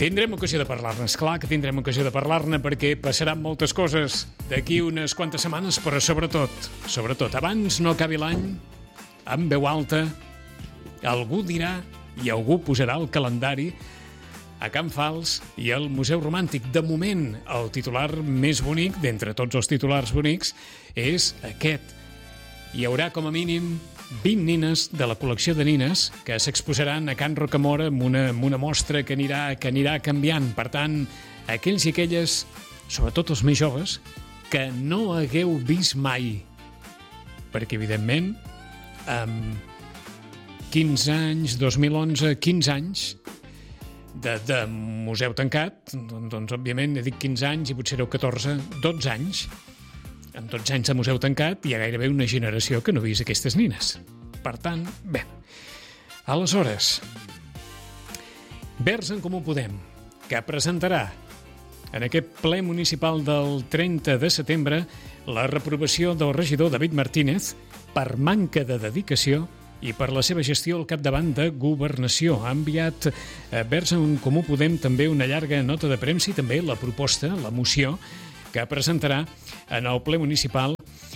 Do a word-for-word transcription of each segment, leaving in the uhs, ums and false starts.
Tindrem ocasió de parlar-ne, esclar que tindrem ocasió de parlar-ne perquè passaran moltes coses d'aquí unes quantes setmanes, però sobretot, sobretot, abans no acabi l'any, amb veu alta, algú dirà i algú posarà el calendari a Can Fals i al Museu Romàntic. De moment, el titular més bonic, d'entre tots els titulars bonics, és aquest. Hi haurà com a mínim vint nines de la col·lecció de nines que s'exposaran a Can Rocamora amb una, amb una mostra que anirà, que anirà canviant. Per tant, aquells i aquelles, sobretot els més joves, que no hagueu vist mai. Perquè, evidentment, amb quinze anys, dos mil onze, quinze anys de, de museu tancat, doncs, doncs, òbviament, he dit quinze anys i potser éreu catorze, dotze anys, amb dotze anys de museu tancat, hi ha gairebé una generació que no ha vist aquestes nines. Per tant, bé. Aleshores, Verds en Comú Podem, que presentarà en aquest ple municipal del trenta de setembre la reprovació del regidor David Martínez per manca de dedicació i per la seva gestió al capdavant de Governació. Ha enviat a Verds en Comú Podem també una llarga nota de premsa i també la proposta, la moció, que presentarà en el ple municipal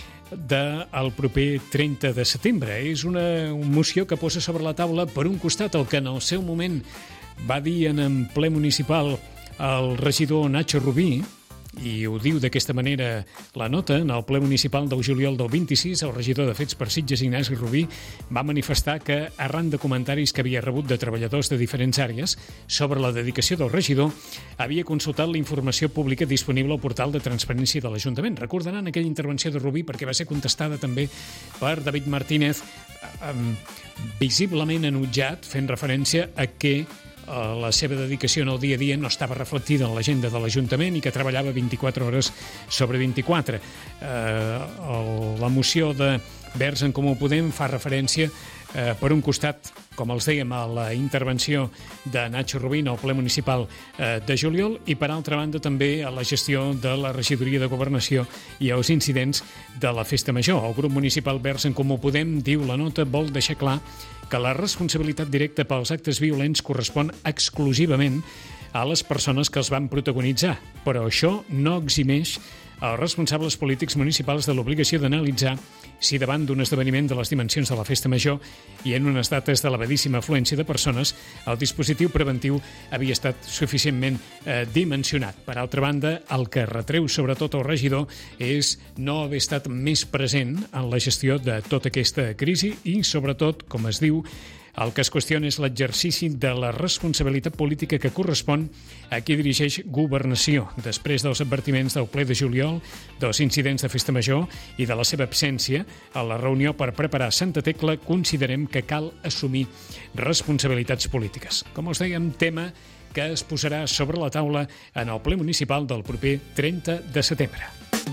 del proper trenta de setembre. És una moció que posa sobre la taula, per un costat, el que en el seu moment va dir en el ple municipal el regidor Nacho Rubí, i ho diu d'aquesta manera la nota. En el ple municipal del juliol del vint-i-sis, el regidor de Fets per Sitges, Ignasi Rubí, va manifestar que, arran de comentaris que havia rebut de treballadors de diferents àrees sobre la dedicació del regidor, havia consultat la informació pública disponible al portal de transparència de l'Ajuntament. Recordaran aquella intervenció de Rubí perquè va ser contestada també per David Martínez, eh, visiblement enutjat, fent referència a que la seva dedicació en el dia a dia no estava reflectida en l'agenda de l'Ajuntament i que treballava vint-i-quatre hores sobre vint-i-quatre. Eh, la moció de Verds en Comú Podem fa referència, eh, per un costat, com els dèiem, a la intervenció de Nacho Rubí al ple municipal eh, de juliol i, per altra banda, també a la gestió de la regidoria de Governació i als incidents de la Festa Major. El grup municipal Verds en Comú Podem, diu la nota, vol deixar clar que la responsabilitat directa pels actes violents correspon exclusivament a les persones que els van protagonitzar, però això no eximeix els responsables polítics municipals de l'obligació d'analitzar si davant d'un esdeveniment de les dimensions de la Festa Major i en unes dates d'elevadíssima afluència de persones, el dispositiu preventiu havia estat suficientment eh, dimensionat. Per altra banda, el que retreu sobretot el regidor és no haver estat més present en la gestió de tota aquesta crisi i, sobretot, com es diu, el que es qüestiona és l'exercici de la responsabilitat política que correspon a qui dirigeix Governació, després dels advertiments del ple de juliol, dels incidents de Festa Major i de la seva absència a la reunió per preparar Santa Tecla. Considerem que cal assumir responsabilitats polítiques. Com us dèiem, tema que es posarà sobre la taula en el ple municipal del proper trenta de setembre.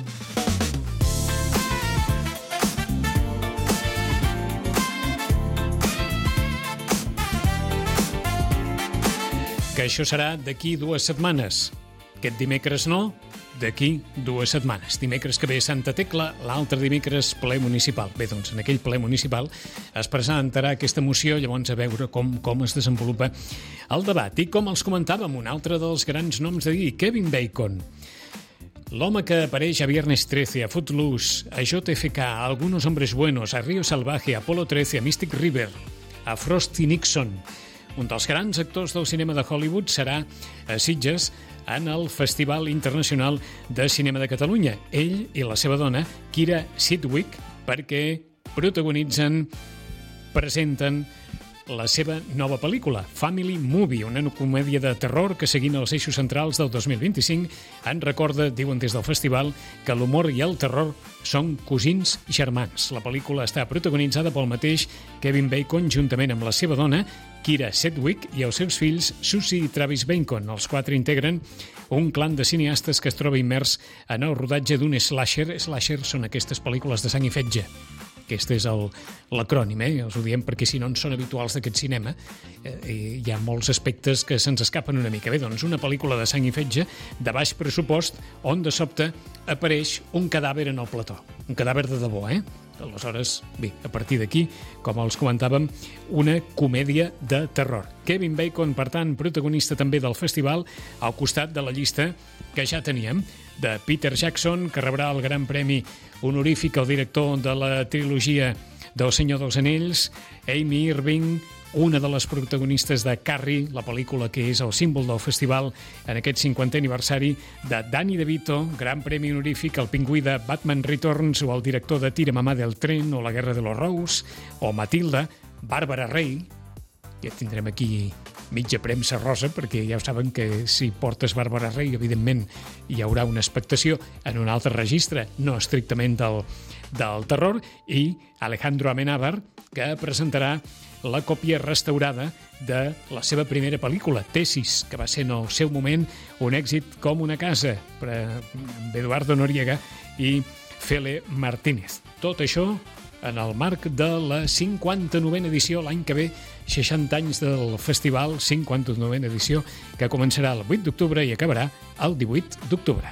Que això serà d'aquí dues setmanes. Aquest dimecres no, d'aquí dues setmanes. Dimecres que ve Santa Tecla, l'altre dimecres ple municipal. Bé, doncs en aquell ple municipal es presentarà aquesta moció, llavors a veure com, com es desenvolupa el debat. I com els comentàvem, un altre dels grans noms de dir, Kevin Bacon. L'home que apareix a Viernes trece, a Footloose, a J F K, a Algunos Hombres Buenos, a Río Salvaje, a Apolo trece, a Mystic River, a Frosty Nixon. Un dels grans actors del cinema de Hollywood serà a Sitges en el Festival Internacional de Cinema de Catalunya. Ell i la seva dona, Kira Sedgwick, perquè protagonitzen, presenten la seva nova pel·lícula, Family Movie, una comèdia de terror que, seguint els eixos centrals del dos mil vint-i-cinc, en recorda, diuen des del festival, que l'humor i el terror són cosins germans. La pel·lícula està protagonitzada pel mateix Kevin Bacon, juntament amb la seva dona, Kira Sedgwick, i els seus fills, Susie i Travis Bacon. Els quatre integren un clan de cineastes que es troba immers en el rodatge d'un slasher. Slasher són aquestes pel·lícules de sang i fetge. Aquest és el, l'acrònim, eh? Els ho diem perquè si no en són habituals d'aquest cinema, eh, hi ha molts aspectes que se'ns escapen una mica. Bé, doncs una pel·lícula de sang i fetge de baix pressupost on de sobte apareix un cadàver en el plató. Un cadàver de debò, eh? Aleshores, bé, a partir d'aquí, com els comentàvem, una comèdia de terror. Kevin Bacon, per tant, protagonista també del festival, al costat de la llista que ja teníem, de Peter Jackson, que rebrà el Gran Premi honorífic al director de la trilogia del Senyor dels Anells, Amy Irving, una de les protagonistes de Carrie, la pel·lícula que és el símbol del festival en aquest cinquantè aniversari, de Danny DeVito, Gran Premi honorífic al pingüí de Batman Returns, o el director de Tira mamà del tren, o La guerra de los Rose, o Matilda, Bàrbara Rey. Ja tindrem aquí mitja premsa rosa, perquè ja saben que si portes Bàrbara Rey, evidentment hi haurà una expectació en un altre registre, no estrictament del, del terror, i Alejandro Amenábar, que presentarà la còpia restaurada de la seva primera pel·lícula, Tesis, que va ser en el seu moment un èxit com una casa, per Eduardo Noriega i Fele Martínez. Tot això en el marc de la cinquanta-novena edició, l'any que ve, seixanta anys del festival, cinquanta-novena edició, que començarà el vuit d'octubre i acabarà el divuit d'octubre.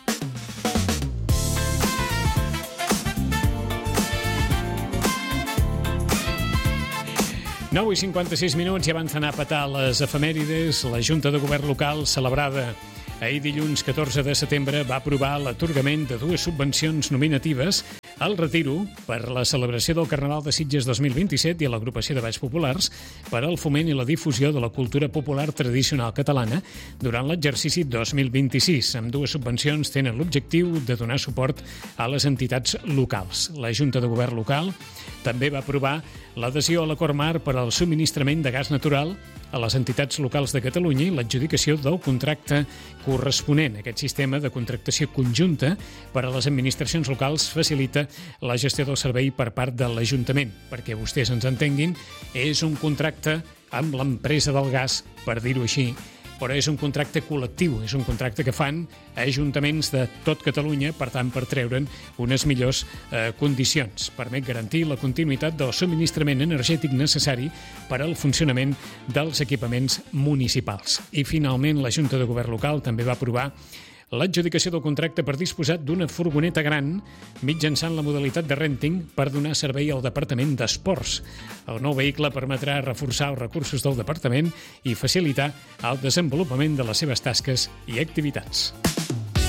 nou i cinquanta-sis minuts i abans d'anar a petar les efemèrides, la Junta de Govern Local, celebrada ahir dilluns catorze de setembre, va aprovar l'atorgament de dues subvencions nominatives al Retiro per la celebració del Carnaval de Sitges dos mil vint-i-set i a l'agrupació de balls populars per al foment i la difusió de la cultura popular tradicional catalana durant l'exercici dos mil vint-i-sis. Amb dues subvencions tenen l'objectiu de donar suport a les entitats locals. La Junta de Govern Local també va aprovar l'adhesió a l'Acord Marc per al subministrament de gas natural a les entitats locals de Catalunya i l'adjudicació del contracte corresponent. Aquest sistema de contractació conjunta per a les administracions locals facilita la gestió del servei per part de l'Ajuntament. Perquè vostès ens entenguin, és un contracte amb l'empresa del gas, per dir-ho així, però és un contracte col·lectiu, és un contracte que fan ajuntaments de tot Catalunya, per tant, per treure'n unes millors eh, condicions. Permet garantir la continuïtat del subministrament energètic necessari per al funcionament dels equipaments municipals. I, finalment, la Junta de Govern Local també va aprovar l'adjudicació del contracte per disposar d'una furgoneta gran mitjançant la modalitat de renting per donar servei al Departament d'Esports. El nou vehicle permetrà reforçar els recursos del departament i facilitar el desenvolupament de les seves tasques i activitats.